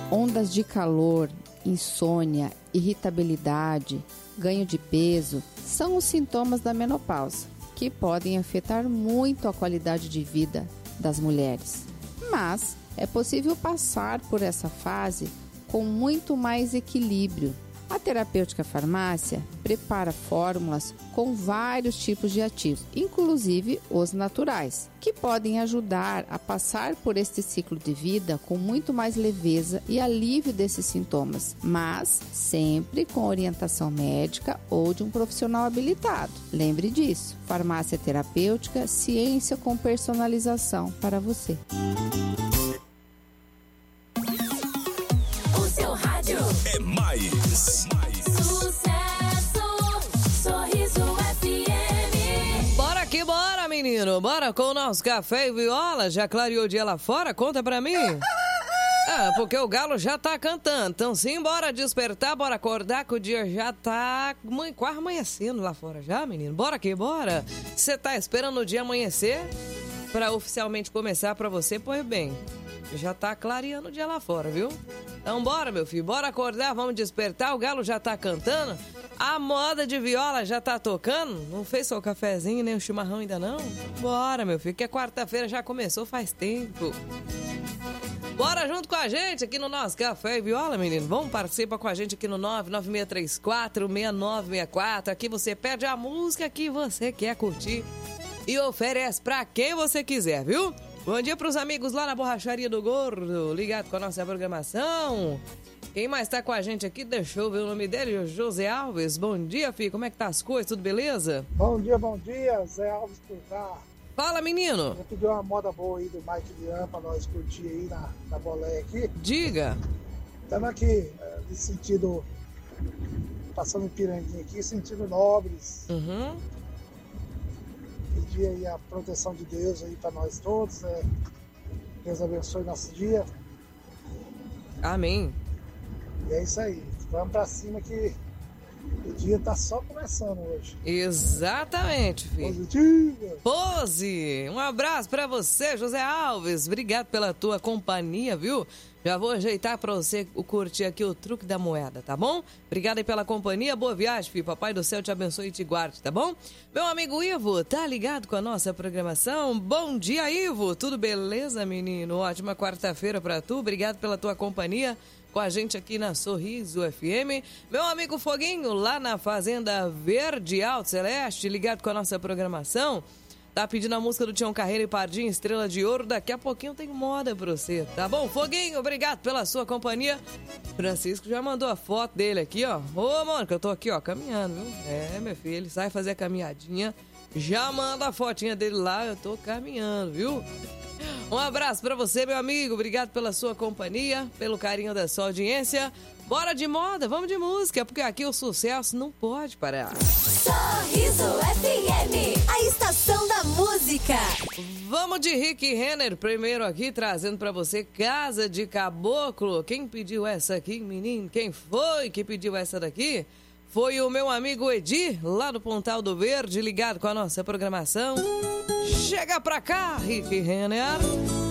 Ondas de calor, insônia, irritabilidade, ganho de peso são os sintomas da menopausa, que podem afetar muito a qualidade de vida das mulheres. Mas é possível passar por essa fase com muito mais equilíbrio. A terapêutica farmácia prepara fórmulas com vários tipos de ativos, inclusive os naturais, que podem ajudar a passar por este ciclo de vida com muito mais leveza e alívio desses sintomas, mas sempre com orientação médica ou de um profissional habilitado. Lembre disso, farmácia terapêutica, ciência com personalização para você. O seu rádio é mais. Sucesso, Sorriso FM. Bora aqui, bora, menino. Bora com o nosso café e viola. Já clareou o dia lá fora? Conta pra mim. Porque o galo já tá cantando. Então sim, bora despertar, bora acordar que o dia já tá quase amanhecendo lá fora já, menino. Bora aqui, bora. Você tá esperando o dia amanhecer pra oficialmente começar pra você? Pois bem, já tá clareando o dia lá fora, viu? Então bora, meu filho, bora acordar, vamos despertar, o galo já tá cantando, a moda de viola já tá tocando, não fez só o cafezinho nem o chimarrão ainda não? Bora, meu filho, que a quarta-feira já começou faz tempo. Bora junto com a gente aqui no nosso Café e Viola, menino. Vamos participar com a gente aqui no 996346964. Aqui você pede a música que você quer curtir e oferece pra quem você quiser, viu? Bom dia pros amigos lá na Borracharia do Gordo, ligado com a nossa programação. Quem mais tá com a gente aqui, deixa eu ver o nome dele, José Alves. Bom dia, filho, como é que tá as coisas, tudo beleza? Bom dia, Zé Alves por cá. Fala, menino. Eu pedi uma moda boa aí do Mike Lian pra nós curtir aí na boleia aqui. Diga. Estamos aqui, de sentido, passando em Piranguinha aqui, sentido Nobres. Uhum. Pedir aí a proteção de Deus aí pra nós todos, Deus abençoe nosso dia. Amém. E é isso aí, vamos pra cima que o dia tá só começando hoje. Exatamente, filho. Positiva. Pose! Um abraço pra você, José Alves. Obrigado pela tua companhia, viu? Já vou ajeitar pra você curtir aqui o truque da moeda, tá bom? Obrigado aí pela companhia, boa viagem, filho. Papai do céu te abençoe e te guarde, tá bom? Meu amigo Ivo, tá ligado com a nossa programação? Bom dia, Ivo! Tudo beleza, menino? Ótima quarta-feira pra tu, obrigado pela tua companhia com a gente aqui na Sorriso FM. Meu amigo Foguinho, lá na Fazenda Verde Alto Celeste, ligado com a nossa programação. Tá pedindo a música do Tião Carreira e Pardinho, Estrela de Ouro. Daqui a pouquinho tem moda pra você, tá bom? Foguinho, obrigado pela sua companhia. Francisco já mandou a foto dele aqui, ó. Ô, mano, que eu tô aqui, ó, caminhando, viu? Meu filho, ele sai fazer a caminhadinha. Já manda a fotinha dele lá, eu tô caminhando, viu? Um abraço pra você, meu amigo. Obrigado pela sua companhia, pelo carinho da sua audiência. Bora de moda, vamos de música, porque aqui o sucesso não pode parar. Sorriso FM, a estação da música. Vamos de Rick Renner primeiro aqui, trazendo pra você Casa de Caboclo. Quem pediu essa aqui, menino? Quem foi que pediu essa daqui? Foi o meu amigo Edi, lá do Pontal do Verde, ligado com a nossa programação. Chega pra cá, Rick Renner.